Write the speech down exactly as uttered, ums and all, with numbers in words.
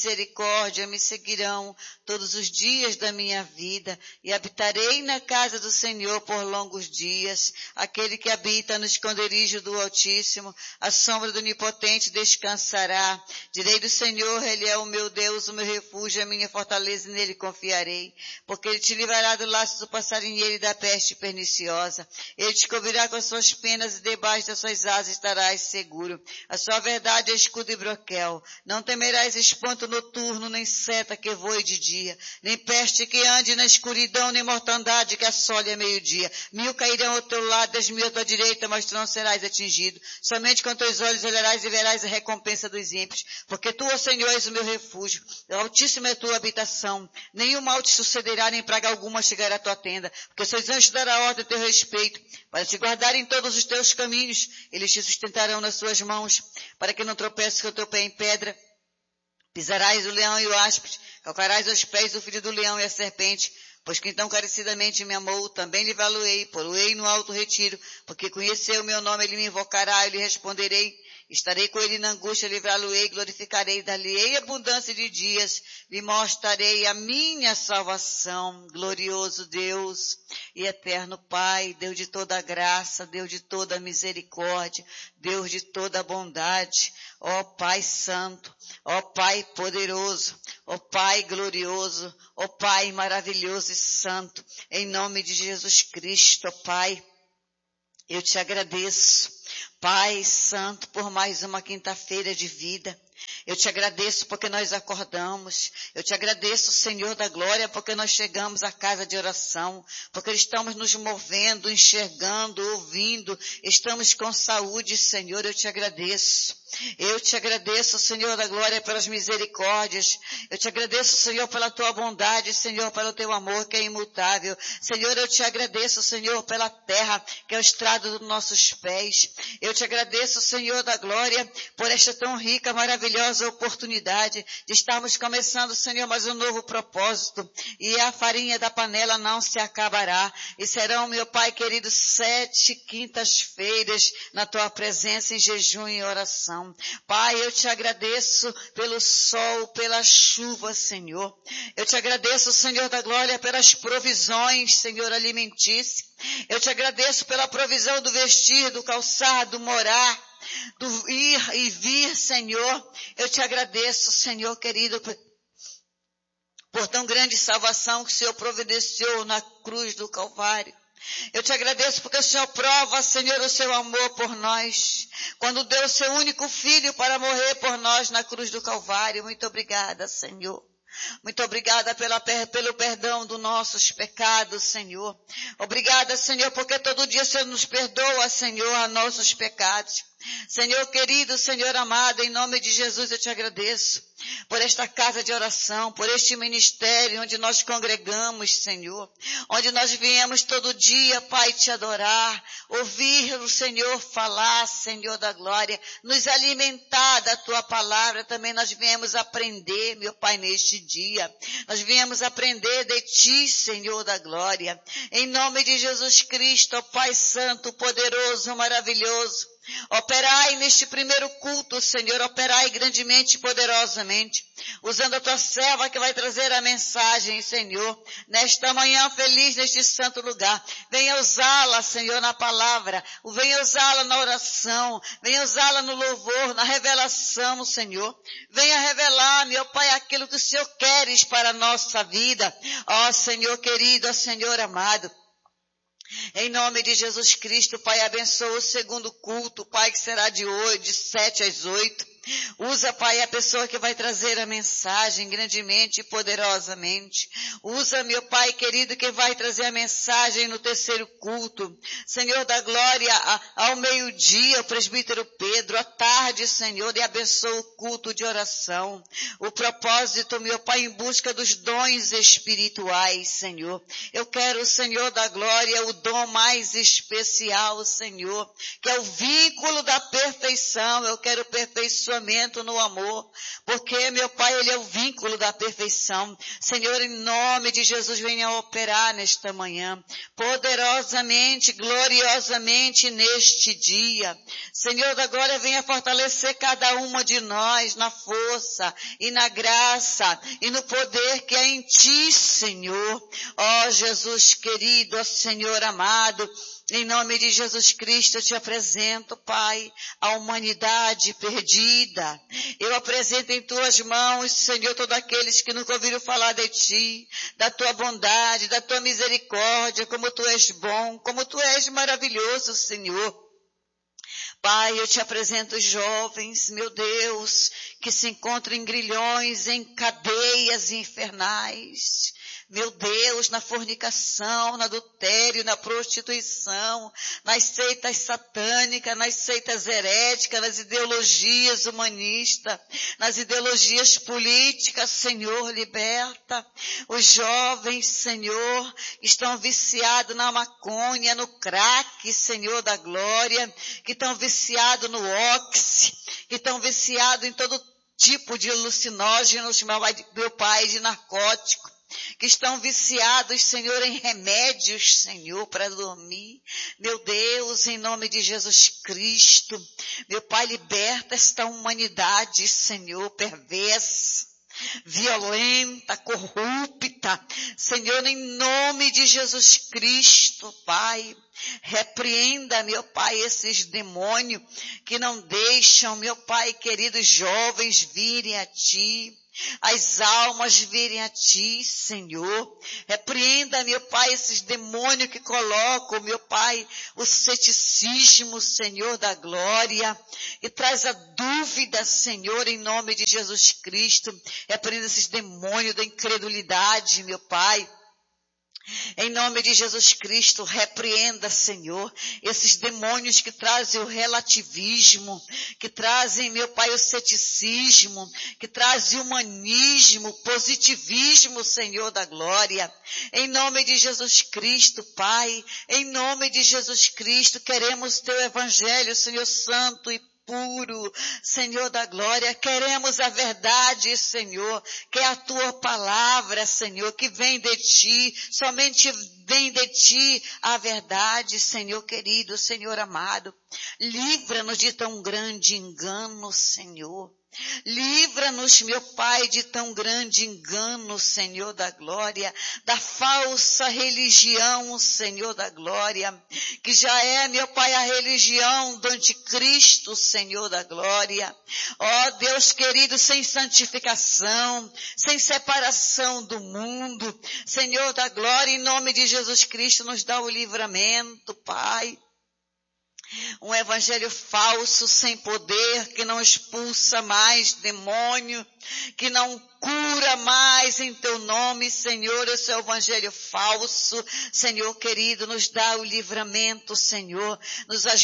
misericórdia me seguirão todos os dias da minha vida e habitarei na casa do Senhor por longos dias. Aquele que habita no esconderijo do Altíssimo, a sombra do Onipotente descansará. Direi do Senhor, Ele é o meu Deus, o meu refúgio, a minha fortaleza, e nele confiarei. Porque Ele te livrará do laço do passarinheiro e da peste perniciosa. Ele te cobrirá com as suas penas e debaixo das suas asas estarás seguro. A sua verdade é escudo e broquel. Não temerás espanto noturno, nem seta que voe de dia, nem peste que ande na escuridão, nem mortandade que assole a meio-dia. Mil cairão ao teu lado, dez mil à tua direita, mas tu não serás atingido. Somente com teus olhos olharás e verás a recompensa dos ímpios. Porque tu, ó Senhor, és o meu refúgio. Altíssima é a tua habitação. Nenhum mal te sucederá, nem praga alguma chegará à tua tenda. Porque seus anjos darão ordem a teu respeito, para te guardar em todos os teus caminhos. Eles te sustentarão nas suas mãos, para que não tropeces com o teu pé em pedra. Pisarás o leão e o áspide, calcarás aos pés o filho do leão e a serpente, pois que então carecidamente me amou, também lhe valoei, poloei no alto retiro, porque conheceu o meu nome, ele me invocará, eu lhe responderei. Estarei com ele na angústia, livrá-lo-ei, glorificarei, dar-lhe-ei abundância de dias, lhe mostrarei a minha salvação. Glorioso Deus e eterno Pai, Deus de toda graça, Deus de toda misericórdia, Deus de toda bondade, ó Pai Santo, ó Pai poderoso, ó Pai glorioso, ó Pai maravilhoso e santo, em nome de Jesus Cristo, ó Pai, eu te agradeço, Pai Santo, por mais uma quinta-feira de vida. Eu te agradeço porque nós acordamos. Eu te agradeço, Senhor da glória, porque nós chegamos à casa de oração, porque estamos nos movendo, enxergando, ouvindo, estamos com saúde, Senhor, eu te agradeço. Eu te agradeço, Senhor da glória, pelas misericórdias. Eu te agradeço, Senhor, pela tua bondade, Senhor, pelo teu amor que é imutável. Senhor, eu te agradeço, Senhor, pela terra que é o estrado dos nossos pés. Eu te agradeço, Senhor da glória, por esta tão rica, maravilhosa oportunidade de estarmos começando, Senhor, mais um novo propósito. E a farinha da panela não se acabará. E serão, meu Pai querido, sete quintas-feiras na tua presença em jejum e oração. Pai, eu te agradeço pelo sol, pela chuva, Senhor. Eu te agradeço, Senhor da glória, pelas provisões, Senhor, alimentícias. Eu te agradeço pela provisão do vestir, do calçar, do morar, do ir e vir, Senhor. Eu te agradeço, Senhor querido, por tão grande salvação que o Senhor providenciou na cruz do Calvário. Eu te agradeço porque o Senhor prova, Senhor, o seu amor por nós, quando deu o seu único filho para morrer por nós na cruz do Calvário. Muito obrigada, Senhor. Muito obrigada pela, pelo perdão dos nossos pecados, Senhor. Obrigada, Senhor, porque todo dia o Senhor nos perdoa, Senhor, a nossos pecados. Senhor querido, Senhor amado, em nome de Jesus eu te agradeço por esta casa de oração, por este ministério onde nós congregamos, Senhor, onde nós viemos todo dia, Pai, te adorar, ouvir o Senhor falar, Senhor da glória, nos alimentar da tua palavra. Também nós viemos aprender, meu Pai, neste dia. Nós viemos aprender de ti, Senhor da glória. Em nome de Jesus Cristo, ó Pai Santo, poderoso, maravilhoso, operai neste primeiro culto, Senhor, operai grandemente e poderosamente, usando a tua serva que vai trazer a mensagem, Senhor, nesta manhã feliz, neste santo lugar. Venha usá-la, Senhor, na palavra, venha usá-la na oração, venha usá-la no louvor, na revelação, Senhor. Venha revelar, meu Pai, aquilo que o Senhor queres para a nossa vida. Ó Senhor querido, ó Senhor amado, em nome de Jesus Cristo, Pai, abençoa o segundo culto, Pai, que será de oito, de sete às oito. Usa, Pai, a pessoa que vai trazer a mensagem grandemente e poderosamente. Usa, meu Pai querido, que vai trazer a mensagem no terceiro culto. Senhor da glória, ao meio-dia, o presbítero Pedro, à tarde, Senhor, e abençoa o culto de oração. O propósito, meu Pai, em busca dos dons espirituais, Senhor. Eu quero, Senhor da glória, o dom mais especial, Senhor, que é o vínculo da perfeição. Eu quero perfeiçoar aperfeiçoamento no amor, porque, meu Pai, Ele é o vínculo da perfeição. Senhor, em nome de Jesus, venha operar nesta manhã, poderosamente, gloriosamente neste dia. Senhor da glória, venha fortalecer cada uma de nós na força e na graça e no poder que é em Ti, Senhor. Ó Jesus querido, ó Senhor amado, em nome de Jesus Cristo, eu te apresento, Pai, a humanidade perdida. Eu apresento em tuas mãos, Senhor, todos aqueles que nunca ouviram falar de ti, da tua bondade, da tua misericórdia, como tu és bom, como tu és maravilhoso, Senhor. Pai, eu te apresento os jovens, meu Deus, que se encontram em grilhões, em cadeias infernais. Meu Deus, na fornicação, no adultério, na prostituição, nas seitas satânicas, nas seitas heréticas, nas ideologias humanistas, nas ideologias políticas, Senhor, liberta. Os jovens, Senhor, estão viciados na maconha, no crack, Senhor da glória, que estão viciados no óxido, que estão viciados em todo tipo de alucinógenos, meu Pai, de narcótico, que estão viciados, Senhor, em remédios, Senhor, para dormir. Meu Deus, em nome de Jesus Cristo, meu Pai, liberta esta humanidade, Senhor, perversa, violenta, corrupta. Senhor, em nome de Jesus Cristo, Pai, repreenda, meu Pai, esses demônios que não deixam, meu Pai, queridos jovens, virem a Ti, as almas virem a Ti, Senhor. Repreenda, meu Pai, esses demônios que colocam, meu Pai, o ceticismo, Senhor da glória, e traz a dúvida, Senhor, em nome de Jesus Cristo. Repreenda esses demônios da incredulidade, meu Pai. Em nome de Jesus Cristo, repreenda, Senhor, esses demônios que trazem o relativismo, que trazem, meu Pai, o ceticismo, que trazem o humanismo, positivismo, Senhor da glória. Em nome de Jesus Cristo, Pai, em nome de Jesus Cristo, queremos Teu Evangelho, Senhor Santo e puro, Senhor da glória. Queremos a verdade, Senhor, que é a Tua palavra, Senhor, que vem de Ti, somente vem de Ti a verdade, Senhor querido, Senhor amado. Livra-nos de tão grande engano, Senhor. Livra-nos, meu Pai, de tão grande engano, Senhor da glória, da falsa religião, Senhor da glória, que já é, meu Pai, a religião do anticristo, Senhor da glória. Ó Deus querido, sem santificação, sem separação do mundo, Senhor da glória, em nome de Jesus Cristo, nos dá o livramento, Pai. Um evangelho falso, sem poder, que não expulsa mais demônio, que não cura mais em Teu nome, Senhor. Esse é o evangelho falso, Senhor querido, nos dá o livramento, Senhor, nos ajuda.